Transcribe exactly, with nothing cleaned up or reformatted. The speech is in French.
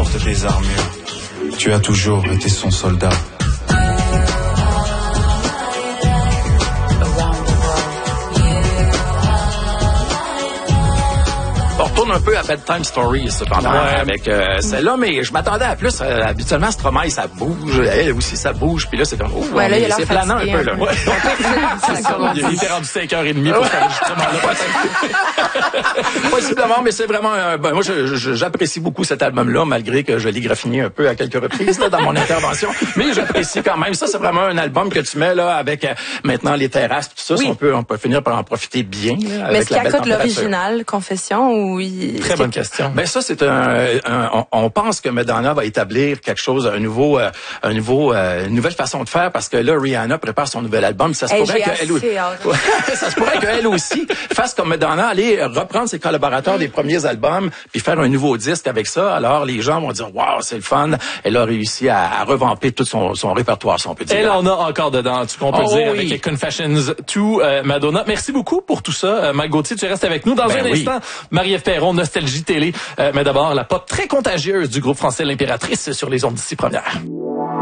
porte des armures. Tu as toujours été son soldat. On retourne un peu à Bedtime Stories, cependant, ouais. avec euh, celle-là, mais je m'attendais à plus. Euh, habituellement, Stromae, ça bouge. Elle aussi, ça bouge. Puis là, c'est comme, oh, ouais, là, il c'est planant un peu, là. Ouais. C'est ça. Il a été rendu cinq heures trente pour cet enregistrement-là. Possiblement, mais c'est vraiment... Euh, ben, moi, je, je, j'apprécie beaucoup cet album-là, malgré que je l'ai graffiné un peu à quelques reprises là, dans mon intervention. Mais j'apprécie quand même. Ça, c'est vraiment un album que tu mets là avec euh, maintenant les terrasses, tout ça. Oui. On peut, on peut finir par en profiter bien. Là, mais est-ce qu'il accote l'original, Confession, ou il... Très bonne question. Ben ça, c'est un, un on, on pense que Madonna va établir quelque chose, un nouveau, euh, un nouveau, euh, une nouvelle façon de faire, parce que là, Rihanna prépare son nouvel album. Ça se hey, pourrait qu'elle aussi, ça se pourrait qu'elle aussi fasse comme Madonna, aller reprendre ses collaborateurs mm. des premiers albums, puis faire un nouveau disque avec ça. Alors les gens vont dire, waouh, c'est le fun. Elle a réussi à, à revamper tout son, son répertoire, si on peut dire. Elle en a encore dedans, tu qu'on peut oh, dire, oui. avec les Confessions deux, euh, Madonna. Merci beaucoup pour tout ça, euh, Mike Gauthier. Tu restes avec nous dans ben un oui. instant. Marie-Ève Perron, Nostalgie Télé. Euh, mais d'abord, la pop très contagieuse du groupe français L'Impératrice sur les ondes d'ici première.